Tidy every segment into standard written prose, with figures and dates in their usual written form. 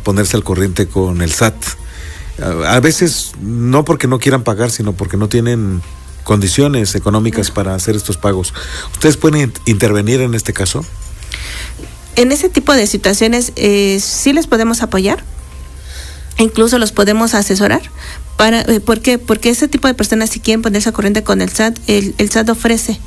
ponerse al corriente con el SAT. A veces no porque no quieran pagar, sino porque no tienen condiciones económicas para hacer estos pagos. ¿Ustedes pueden intervenir en este caso? En ese tipo de situaciones sí les podemos apoyar, incluso los podemos asesorar. ¿Por qué? Porque ese tipo de personas, si quieren ponerse al corriente con el SAT, el SAT ofrece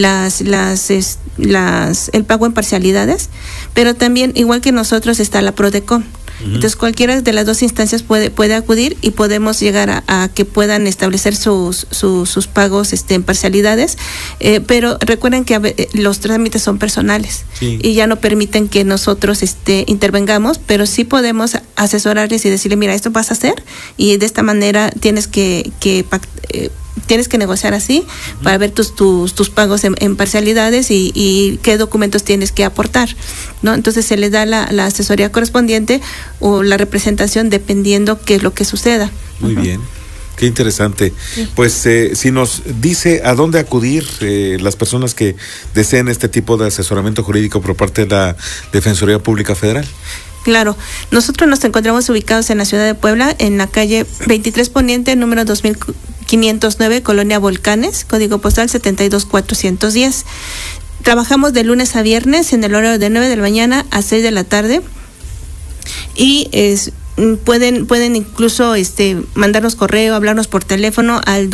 el pago en parcialidades, pero también, igual que nosotros, está la PRODECON. Entonces cualquiera de las dos instancias puede acudir y podemos llegar a que puedan establecer sus pagos en parcialidades, pero recuerden que los trámites son personales, sí, y ya no permiten que nosotros intervengamos, pero sí podemos asesorarles y decirle, mira, esto vas a hacer y de esta manera tienes que negociar así para ver tus pagos en parcialidades y qué documentos tienes que aportar, ¿no? Entonces se le da la asesoría correspondiente o la representación dependiendo qué es lo que suceda. Muy bien, qué interesante. Sí. Pues si nos dice a dónde acudir las personas que deseen este tipo de asesoramiento jurídico por parte de la Defensoría Pública Federal. Claro, nosotros nos encontramos ubicados en la ciudad de Puebla, en la calle 23 Poniente, número 2509, Colonia Volcanes, código postal 72410. Trabajamos de lunes a viernes en el horario de 9 de la mañana a 6 de la tarde y pueden incluso mandarnos correo, hablarnos por teléfono al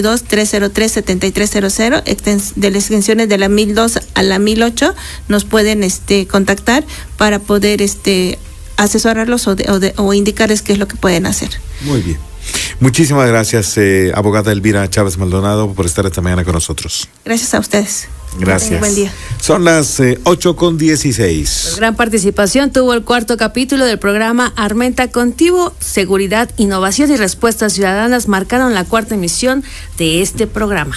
222-303-7300, de las extensiones de la 1002 a la 1008, nos pueden contactar para poder asesorarlos o indicarles qué es lo que pueden hacer. Muy bien. Muchísimas gracias, abogada Elvira Chávez Maldonado, por estar esta mañana con nosotros. Gracias a ustedes. Gracias. Buen día. Son las 8:16. Pues gran participación tuvo el cuarto capítulo del programa Armenta Contigo. Seguridad, innovación y respuestas ciudadanas marcaron la cuarta emisión de este programa.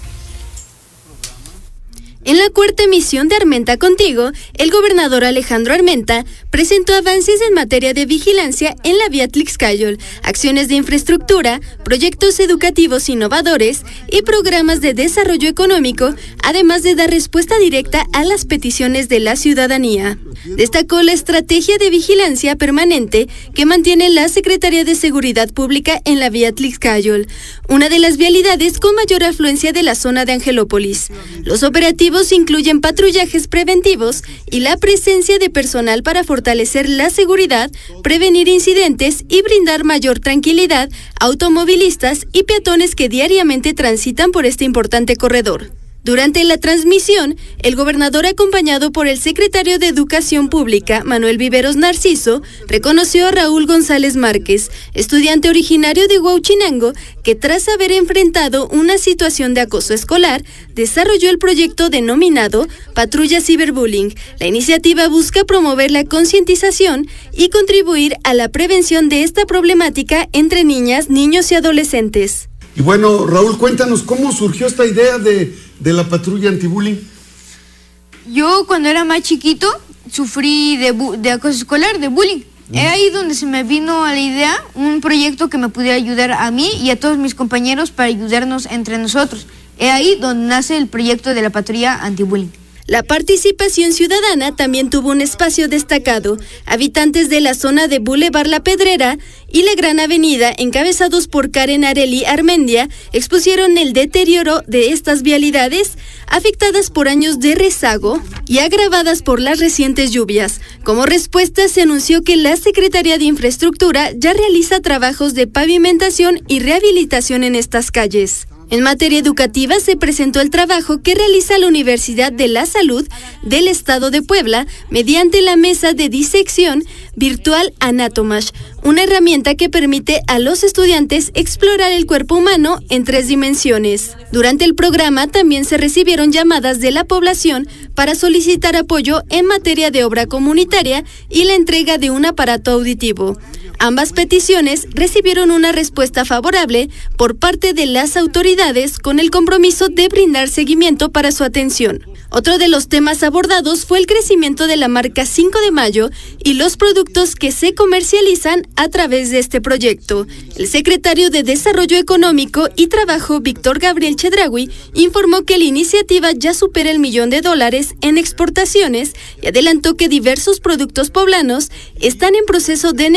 En la cuarta emisión de Armenta Contigo, el gobernador Alejandro Armenta presentó avances en materia de vigilancia en la vía Tlaxcayol, acciones de infraestructura, proyectos educativos innovadores y programas de desarrollo económico, además de dar respuesta directa a las peticiones de la ciudadanía. Destacó la estrategia de vigilancia permanente que mantiene la Secretaría de Seguridad Pública en la vía Tlaxcayol, una de las vialidades con mayor afluencia de la zona de Angelópolis. Los operativos incluyen patrullajes preventivos y la presencia de personal para fortalecer la seguridad, prevenir incidentes y brindar mayor tranquilidad a automovilistas y peatones que diariamente transitan por este importante corredor. Durante la transmisión, el gobernador, acompañado por el secretario de Educación Pública, Manuel Viveros Narciso, reconoció a Raúl González Márquez, estudiante originario de Huauchinango, que tras haber enfrentado una situación de acoso escolar, desarrolló el proyecto denominado Patrulla Ciberbullying. La iniciativa busca promover la concientización y contribuir a la prevención de esta problemática entre niñas, niños y adolescentes. Y bueno, Raúl, cuéntanos cómo surgió esta idea de la patrulla antibullying. Yo cuando era más chiquito sufrí de acoso escolar, de bullying. Es ahí donde se me vino a la idea un proyecto que me pudiera ayudar a mí y a todos mis compañeros para ayudarnos entre nosotros. Es ahí donde nace el proyecto de la patrulla antibullying. La participación ciudadana también tuvo un espacio destacado. Habitantes de la zona de Boulevard La Pedrera y la Gran Avenida, encabezados por Karen Areli Armendia, expusieron el deterioro de estas vialidades, afectadas por años de rezago y agravadas por las recientes lluvias. Como respuesta, se anunció que la Secretaría de Infraestructura ya realiza trabajos de pavimentación y rehabilitación en estas calles. En materia educativa se presentó el trabajo que realiza la Universidad de la Salud del Estado de Puebla mediante la mesa de disección virtual Anatomash, una herramienta que permite a los estudiantes explorar el cuerpo humano en 3 dimensiones. Durante el programa también se recibieron llamadas de la población para solicitar apoyo en materia de obra comunitaria y la entrega de un aparato auditivo. Ambas peticiones recibieron una respuesta favorable por parte de las autoridades con el compromiso de brindar seguimiento para su atención. Otro de los temas abordados fue el crecimiento de la marca 5 de Mayo y los productos que se comercializan a través de este proyecto. El secretario de Desarrollo Económico y Trabajo, Víctor Gabriel Chedraui, informó que la iniciativa ya supera $1 millón en exportaciones y adelantó que diversos productos poblanos están en proceso de